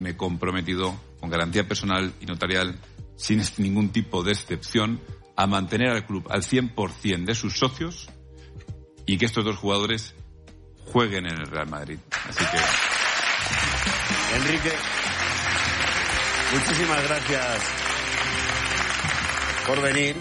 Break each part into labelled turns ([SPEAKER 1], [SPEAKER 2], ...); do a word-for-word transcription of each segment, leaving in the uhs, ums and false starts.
[SPEAKER 1] me he comprometido con garantía personal y notarial, sin ningún tipo de excepción, a mantener al club al cien por ciento de sus socios y que estos dos jugadores jueguen en el Real Madrid. Así que...
[SPEAKER 2] Enrique, muchísimas gracias por venir.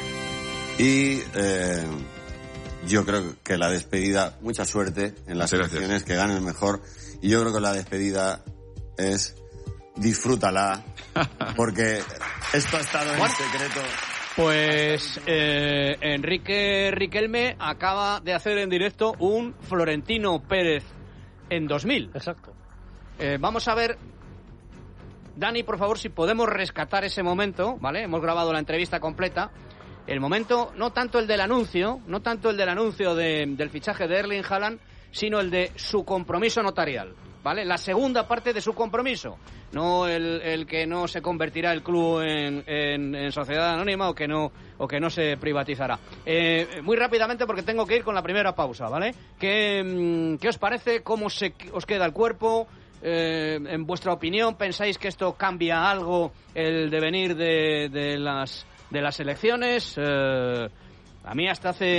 [SPEAKER 2] Y eh, yo creo que la despedida, mucha suerte en las elecciones, que gane el mejor. Y yo creo que la despedida es disfrútala, porque esto ha estado en secreto.
[SPEAKER 3] Pues eh, Enrique Riquelme acaba de hacer en directo un Florentino Pérez en dos mil.
[SPEAKER 4] Exacto.
[SPEAKER 3] Eh, vamos a ver, Dani, por favor, si podemos rescatar ese momento, ¿vale? Hemos grabado la entrevista completa. El momento, no tanto el del anuncio, no tanto el del anuncio de, del fichaje de Erling Haaland, sino el de su compromiso notarial, ¿vale? La segunda parte de su compromiso, no el, el que no se convertirá el club en, en, en sociedad anónima o que no o que no se privatizará. Eh, muy rápidamente, porque tengo que ir con la primera pausa, ¿vale? ¿Qué, qué os parece? ¿Cómo se, os queda el cuerpo? Eh, en vuestra opinión, ¿pensáis que esto cambia algo el devenir de, de las de las elecciones? Eh, a mí hasta hace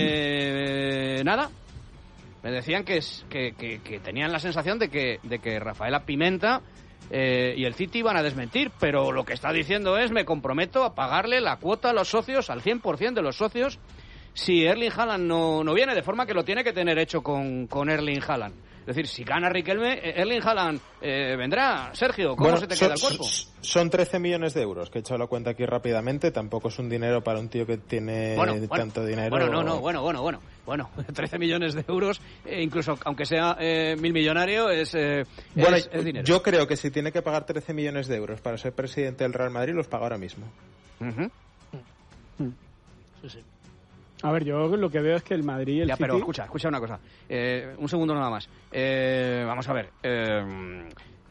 [SPEAKER 3] eh, nada me decían que, que, que, que tenían la sensación de que, de que Rafaela Pimenta eh, y el City iban a desmentir, pero lo que está diciendo es: me comprometo a pagarle la cuota a los socios, al cien por ciento de los socios, si Erling Haaland no, no viene, de forma que lo tiene que tener hecho con, con Erling Haaland. Es decir, si gana Riquelme, Erling Haaland eh, vendrá. Sergio, ¿cómo
[SPEAKER 5] bueno,
[SPEAKER 3] se te
[SPEAKER 5] son,
[SPEAKER 3] queda el cuerpo?
[SPEAKER 5] Son trece millones de euros, que he echado la cuenta aquí rápidamente. Tampoco es un dinero para un tío que tiene
[SPEAKER 3] bueno, bueno,
[SPEAKER 5] tanto dinero.
[SPEAKER 3] Bueno, no, no, bueno, bueno, bueno. Bueno, trece millones de euros, eh, incluso aunque sea eh, mil millonario, es, eh,
[SPEAKER 5] bueno,
[SPEAKER 3] es, es dinero.
[SPEAKER 5] Yo creo que si tiene que pagar trece millones de euros para ser presidente del Real Madrid, los paga ahora mismo.
[SPEAKER 3] Uh-huh.
[SPEAKER 6] Sí, sí. A ver, yo lo que veo es que el Madrid y el
[SPEAKER 3] ya,
[SPEAKER 6] City...
[SPEAKER 3] pero escucha, escucha una cosa. Eh, un segundo nada más. Eh, vamos a ver. Eh,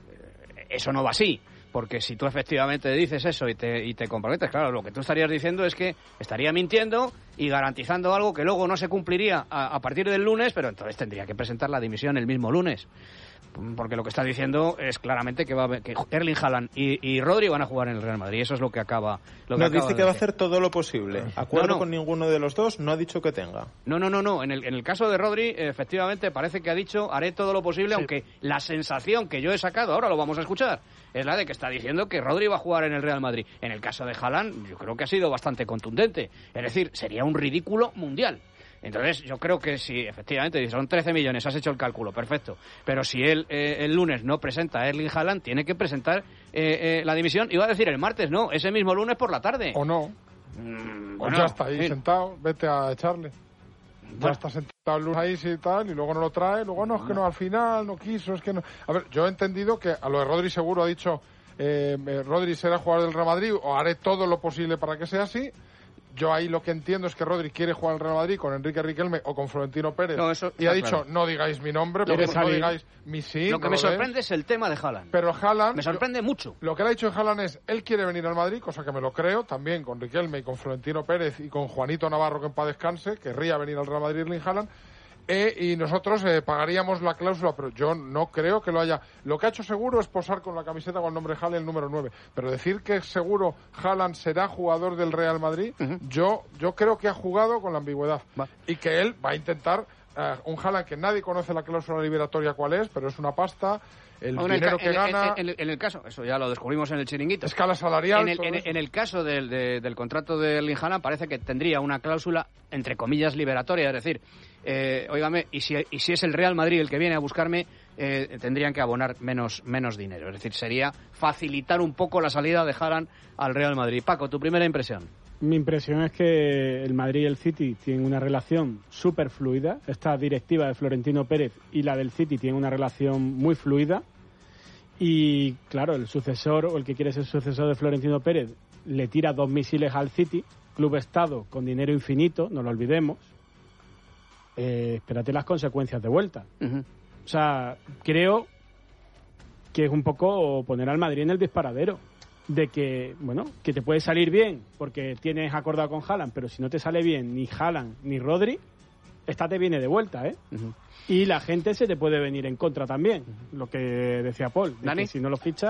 [SPEAKER 3] eso no va así. Porque si tú efectivamente dices eso y te, y te comprometes, claro, lo que tú estarías diciendo es que estaría mintiendo y garantizando algo que luego no se cumpliría a, a partir del lunes, pero entonces tendría que presentar la dimisión el mismo lunes. Porque lo que está diciendo es claramente que va a, que Erling Haaland y, y Rodri van a jugar en el Real Madrid. Eso es lo que acaba. Lo que
[SPEAKER 5] no,
[SPEAKER 3] acaba
[SPEAKER 5] dice que va a hacer todo lo posible. Acuerdo no, no. con ninguno de los dos, no ha dicho que tenga.
[SPEAKER 3] No, no, no, no. En el, en el caso de Rodri, efectivamente, parece que ha dicho haré todo lo posible, sí. Aunque la sensación que yo he sacado, ahora lo vamos a escuchar, es la de que está diciendo que Rodri va a jugar en el Real Madrid. En el caso de Haaland, yo creo que ha sido bastante contundente. Es decir, sería un ridículo mundial. Entonces, yo creo que si efectivamente son trece millones, has hecho el cálculo, perfecto. Pero si él eh, el lunes no presenta a Erling Haaland, tiene que presentar eh, eh, la dimisión. Iba a decir el martes, no, ese mismo lunes por la tarde.
[SPEAKER 7] O no.
[SPEAKER 3] Mm,
[SPEAKER 7] pues
[SPEAKER 3] bueno,
[SPEAKER 7] ya está ahí
[SPEAKER 3] sí.
[SPEAKER 7] sentado, vete a echarle.
[SPEAKER 3] Bueno.
[SPEAKER 7] Ya está sentado el lunes ahí y tal, y luego no lo trae. Luego no, es que no, al final no quiso, es que no. A ver, yo he entendido que a lo de Rodri seguro ha dicho, eh, Rodri será jugador del Real Madrid, o haré todo lo posible para que sea así. Yo ahí lo que entiendo es que Rodri quiere jugar al Real Madrid con Enrique Riquelme o con Florentino Pérez.
[SPEAKER 3] No, eso
[SPEAKER 7] y ha dicho,
[SPEAKER 3] claro.
[SPEAKER 7] no digáis mi nombre, porque no digáis mi sí.
[SPEAKER 3] Lo que
[SPEAKER 7] no
[SPEAKER 3] me
[SPEAKER 7] lo
[SPEAKER 3] sorprende
[SPEAKER 7] ves.
[SPEAKER 3] es el tema de Haaland.
[SPEAKER 7] Pero Haaland...
[SPEAKER 3] Me sorprende
[SPEAKER 7] yo,
[SPEAKER 3] mucho.
[SPEAKER 7] Lo que le ha dicho Haaland es, él quiere venir al Madrid, cosa que me lo creo, también con Riquelme y con Florentino Pérez y con Juanito Navarro, que en paz descanse, querría venir al Real Madrid Erling Haaland. Eh, y nosotros eh, pagaríamos la cláusula, pero yo no creo que lo haya. Lo que ha hecho seguro es posar con la camiseta con el nombre Haaland, el número nueve. Pero decir que seguro Haaland será jugador del Real Madrid, uh-huh. yo yo creo que ha jugado con la ambigüedad. Va. Y que él va a intentar uh, un Haaland que nadie conoce la cláusula liberatoria cuál es, pero es una pasta. El
[SPEAKER 3] bueno,
[SPEAKER 7] dinero
[SPEAKER 3] el
[SPEAKER 7] que
[SPEAKER 3] en,
[SPEAKER 7] gana...
[SPEAKER 3] En, en, en el caso, eso ya lo descubrimos en el chiringuito.
[SPEAKER 7] Escala salarial...
[SPEAKER 3] En el, en, en el caso del, de, del contrato de Erling Haaland parece que tendría una cláusula, entre comillas, liberatoria. Es decir, eh, óigame, y si, y si es el Real Madrid el que viene a buscarme, eh, tendrían que abonar menos, menos dinero. Es decir, sería facilitar un poco la salida de Haaland al Real Madrid. Paco, tu primera impresión.
[SPEAKER 6] Mi impresión es que el Madrid y el City tienen una relación súper fluida. Esta directiva de Florentino Pérez y la del City tienen una relación muy fluida. Y, claro, el sucesor, o el que quiere ser sucesor de Florentino Pérez, le tira dos misiles al City, club-estado con dinero infinito, no lo olvidemos. Eh, espérate las consecuencias de vuelta. Uh-huh. O sea, creo que es un poco poner al Madrid en el disparadero. De que, bueno, que te puede salir bien porque tienes acordado con Haaland, pero si no te sale bien ni Haaland ni Rodri, estate viene de vuelta, ¿eh? Uh-huh. Y la gente se te puede venir en contra también, uh-huh. lo que decía Paul.
[SPEAKER 3] ¿Dani?
[SPEAKER 6] Si no lo ficha